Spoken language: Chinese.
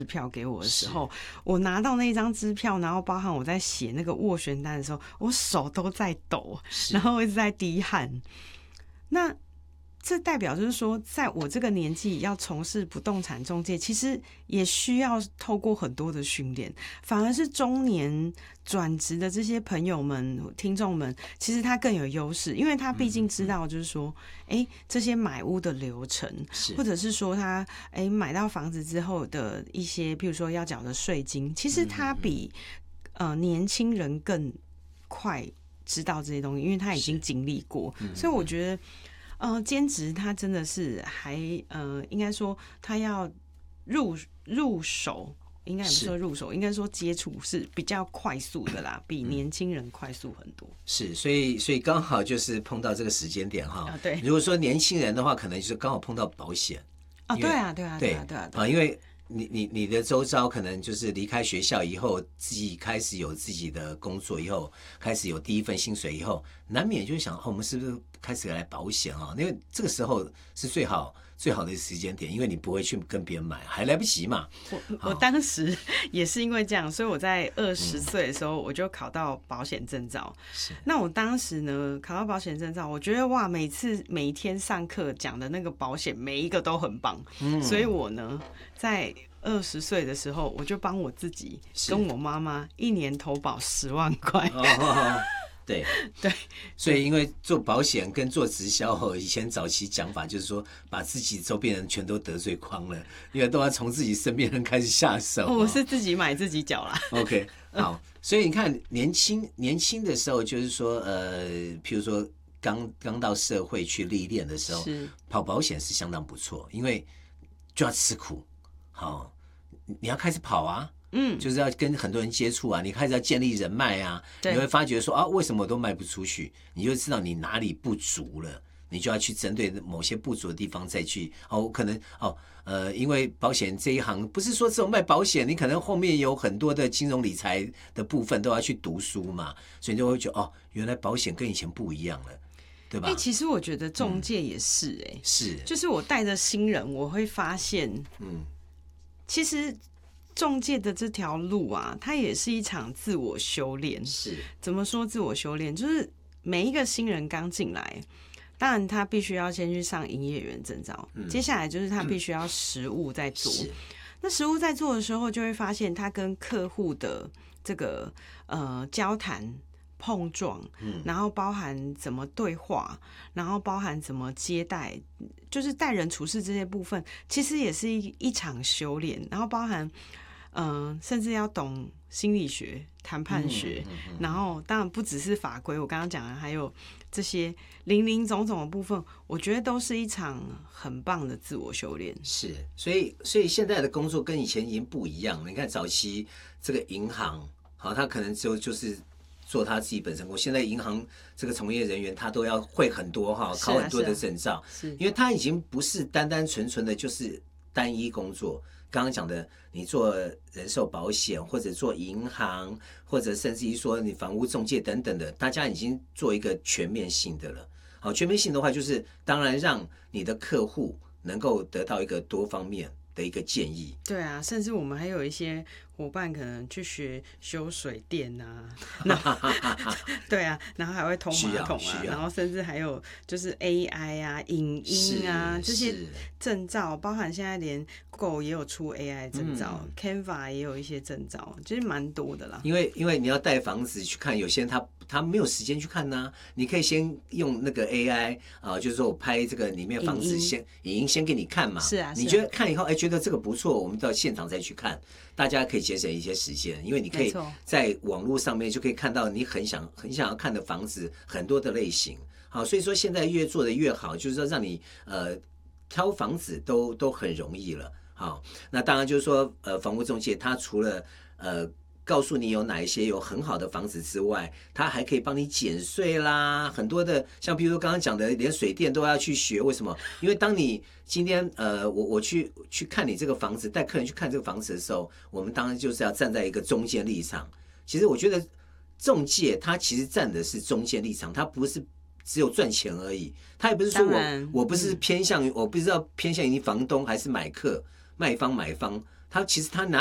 票给我的时候，我拿到那张支票，然后包含我在写那个斡旋单的时候，我手都在抖，然后一直在滴汗。那这代表就是说，在我这个年纪要从事不动产中介，其实也需要透过很多的训练。反而是中年转职的这些朋友们、听众们，其实他更有优势，因为他毕竟知道，就是说，这些买屋的流程，或者是说他买到房子之后的一些，譬如说要缴的税金，其实他比年轻人更快知道这些东西，因为他已经经历过，所以我觉得。兼职他真的是还应该说他要入手，应该也不是说入手，应该说接触是比较快速的啦，比年轻人快速很多。 是，所以刚好就是碰到这个时间点哈。 对， 如果说年轻人的话，可能就是刚好碰到保险。 对啊， 因为你的周遭可能就是离开学校以后，自己开始有自己的工作以后，开始有第一份薪水以后，难免就想我们是不是开始来保险啊？因为这个时候是最好的时间点，因为你不会去跟别人买，还来不及嘛。 我当时也是因为这样，所以我在20岁的时候我就考到保险证照。那我当时呢考到保险证照，我觉得哇，每一天上课讲的那个保险每一个都很棒，所以我呢在20岁的时候，我就帮我自己跟我妈妈一年投保10万块。 对，所以因为做保险跟做直销，以前早期讲法就是说，把自己周边人全都得罪光了，因为都要从自己身边人开始下手。 我是自己买自己缴啦。 OK， 好，所以你看年轻的时候，就是说譬如说刚到社会去历练的时候，跑保险是相当不错，因为就要吃苦，好，你要开始跑啊。就是要跟很多人接触啊，你开始要建立人脉啊，你会发觉说为什么我都卖不出去，你就知道你哪里不足了，你就要去针对某些不足的地方再去可能因为保险这一行不是说只有卖保险，你可能后面有很多的金融理财的部分都要去读书嘛，所以你就会觉得原来保险跟以前不一样了。对吧？ 其实我觉得中介也是是， 就是我带着新人，我会发现，其实中介的这条路啊，它也是一场自我修炼。 是， 怎么说自我修炼？就是每一个新人刚进来，当然他必须要先去上营业员证照，接下来就是他必须要实务在做。那实务在做的时候，就会发现他跟客户的这个交谈。碰撞，然后包含怎么对话，然后包含怎么接待，就是待人处事这些部分，其实也是一场修炼。然后包含，甚至要懂心理学、谈判学，然后当然不只是法规，我刚刚讲的还有这些林林总总的部分，我觉得都是一场很棒的自我修炼。 是，所以现在的工作跟以前已经不一样了。你看早期这个银行，好，他可能就是做他自己本身工作，现在银行这个从业人员他都要会很多考很多的证照，因为他已经不是单单纯纯的就是单一工作。刚刚讲的，你做人寿保险，或者做银行，或者甚至于说你房屋中介等等的，大家已经做一个全面性的了。好，全面性的话，就是当然让你的客户能够得到一个多方面的一个建议。 对啊，甚至我们还有一些伙伴可能去学修水电啊，对啊，然后还会通马桶啊，然后甚至还有就是 AI 啊、影音啊这些证照，包含现在连 Google 也有出 AI 证照，Canva 也有一些证照，其实蛮多的啦。 因为你要带房子去看，有些人他没有时间去看呐，你可以先用那个 AI 就是说我拍这个里面房子影音先给你看嘛， 是啊， 你觉得看以后觉得这个不错，我们到现场再去看，大家可以节省一些时间，因为你可以在网络上面就可以看到你很想要看的房子很多的类型。好，所以说现在越做的越好，就是说让你挑房子都很容易了。好，那当然就是说房屋中介它除了告诉你有哪一些有很好的房子之外，它还可以帮你减税啦，很多的像比如说刚刚讲的，连水电都要去学。为什么？因为当你今天我去看你这个房子，带客人去看这个房子的时候，我们当然就是要站在一个中间立场。其实我觉得中介他其实站的是中间立场，他不是只有赚钱而已，他也不是说我不是偏向于我不知道偏向于房东还是买方买方。 他其实他